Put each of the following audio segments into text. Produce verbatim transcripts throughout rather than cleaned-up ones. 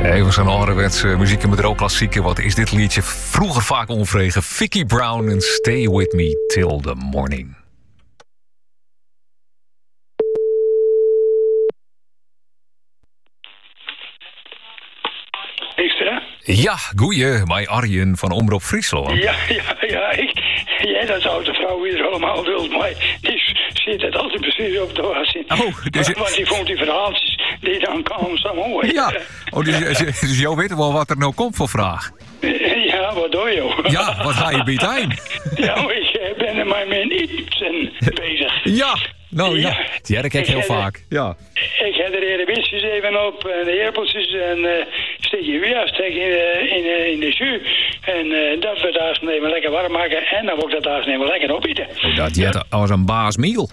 Even zo'n ouderwetse muziek met ook klassieke. Wat is dit liedje? Vroeger vaak onvregen. Vicky Brown en Stay With Me Till The Morning. Is er? Ja, goeie. Mij Arjen van Omroep Friesland. Ja, ja, ja. Ik, ja, dat zou de vrouw weer allemaal wil. Maar die zit het altijd precies op de was. Oh, dus... Want die vond die verhaaltjes die dan kwamen zo mooi. Ja, oh, dus, dus, dus jou weet wel wat er nou komt voor vraag. Ja, wat doe je? Ja, wat ga je bij het eind? Ja, ik ben er maar met iets bezig. Ja, nou ja. Ja, ja dat kijk ik heel heb vaak. Ja. Ik heb er de bitjes even op, en de eerpeltjes en uh, steek je weer steek in, uh, in, uh, in de jus. En uh, dat we daar even lekker warm maken en dan wil ik dat daar even lekker opeten. Oh, dat je als een baasmiel.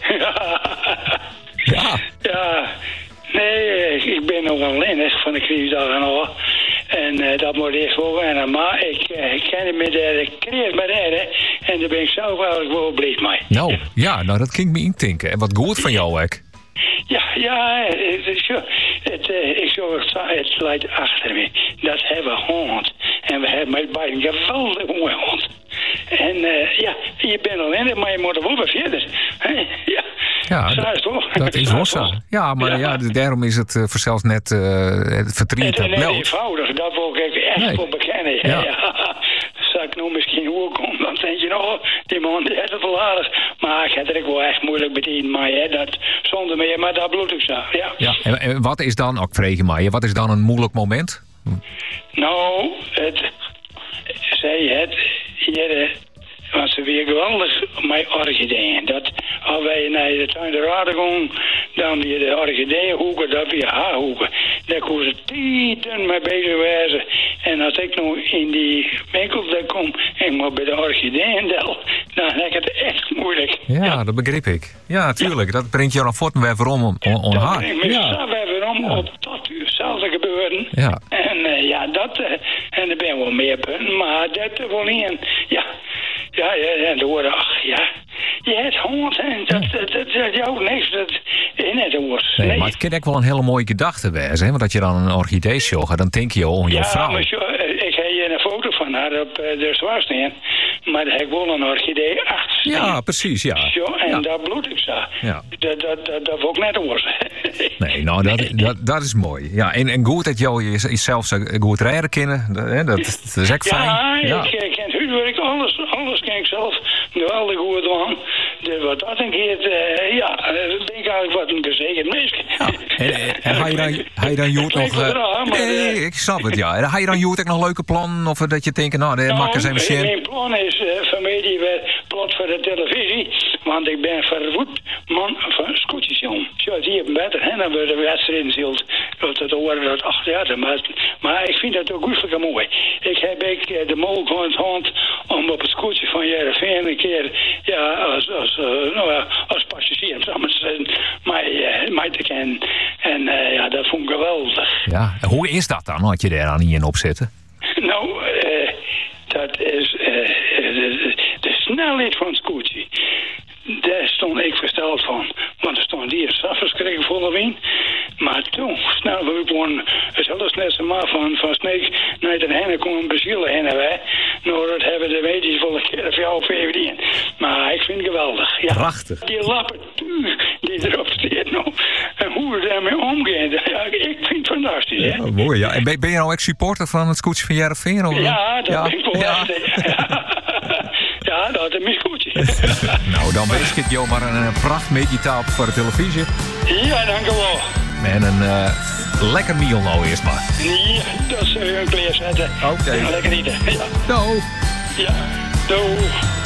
Ja. Ja. Nee, ik ben nog alleen van de kriesdagen al. En uh, dat moet eerst wel wennen. Maar ik, uh, ik ken het met de kreeg met redden. En daar ben ik zelf eigenlijk wel blij mee. Nou, ja, nou dat klinkt me intinken. En wat goed van jou, hè? Ja, ja, het, het, het, uh, ik zou het, het leidt achter me. Dat hebben we hond. En we hebben met beiden een geweldige mooie hond. En uh, ja, je bent alleen, maar je moet er wel weer verder. Hey, ja. Ja, zo is toch? Dat is wel zo. Ja, maar ja. Ja, daarom is het uh, voor zelfs net uh, het verdriet. Het is net eenvoudig, dat wil ik echt nee. wel bekennen. Ja. Ja. Zou ik nou misschien hoe komen, dan denk je, oh, die man die heeft het wel aardig. Maar ik heb er ook wel echt moeilijk bediend, maar hè, dat zonder meer, maar dat bloed ik zo. Ja. Ja. En, en wat is dan, ook vreeg je maar, wat is dan een moeilijk moment? Nou, het, zij het, hier, was ze weer geweldig met orchideeën. Dat als wij naar de tuin de raden gaan, dan die de orchideeënhoeken, dat weer haarhoeken. Daar kon ze tieten mee bezig wezen. En als ik nu in die winkel kom en maar bij de orchideeëndel, dan heb ik het echt moeilijk. Ja, ja. Dat begrijp ik. Ja, tuurlijk. Ja. Dat brengt je dan voort weer om on, on dat haar. Dat brengt me ja. weer om ja. op dat hetzelfde gebeuren. Ja. En uh, ja, dat, uh, en er ben wel meer punten, maar dat uh, wel niet. Ja. Ja, ja, ja, door, ach, ja. Je hebt hond en dat, ja. dat, dat, dat jou niks, dat is net oors. Nee, nee, maar het kan ook wel een hele mooie gedachte wezen, hè? Want dat je dan een orchidee sjoggt, dan denk je al om je ja, vrouw. Ja, maar zo, ik heb hier een foto van haar op uh, de zwaarste, maar daar heb ik wel een orchidee achter. Ja, precies, ja. Zo, en ja. daar bloed ik zo. Ja. Dat, dat, dat, dat wil ik net oors. Nee, nou, dat, dat, dat is mooi. Ja, en, en goed dat jou jezelf zo goed rijden kennen, dat, dat, dat is echt fijn. Ja, ja. ik, ik ken huiswerk, alles, alles ken ik zelf. Geweldig goed doen. Dus wat dat een keer, uh, ja, dat denk ik eigenlijk wat een gezegend mens. Ja. En, en, en ga je dan, ga je dan Joet nog... Uh, raar, maar, nee, uh, ik snap het, ja. En ga je dan Joet ook nog leuke plannen? Of dat je denkt, nou, de nou, makkers zijn misschien... Mijn plan is uh, van mij die we plot voor de televisie. Want ik ben verwoed man van scootjes, jong. Zo, die hebben beter, hè, dan worden de wedstrijden zield. Dat horen dat achter jaar. Maar, maar ik vind dat ook goed mooi. Ik heb ik uh, de mogelijkheid gehad om op het scootje van Heerenveen een keer, ja, als, als, uh, nou ja, als passagier, zou maar zeggen, mij, uh, mij te kennen. En uh, ja, dat vond ik geweldig. Ja, en hoe is dat dan, had je daar aan in opzetten? Nou, uh, dat is uh, de, de snelheid van het scootje. Daar stond ik versteld van. Want er stond hier strafverschrikking vol in. Maar toen, snel we gewoon het alles net maar van, van Sneek naar de hennen komen bezielen heen wij. Nou, dat hebben de medisch volle keer of jou verdiend. Maar ik vind het geweldig. Ja. Prachtig. Die lappentuur die erop staat nou. En hoe we daarmee omgaan. Ja, ik vind het fantastisch. Ja, hè? mooi, ja. En ben, ben je nou echt supporter van het scootje van Heerenveen? Of? Ja, dat ja. ben ik wel ja. Ja, dat is mijn scootje. Nou, dan wens ik het jou maar een, een pracht meditaal voor de televisie. Ja, dank u wel. En een uh, lekker meal nou eerst maar. Ja, dat zullen we een kleer zetten. Oké. Okay. Lekker eten. Ja. Doei. Ja, doei.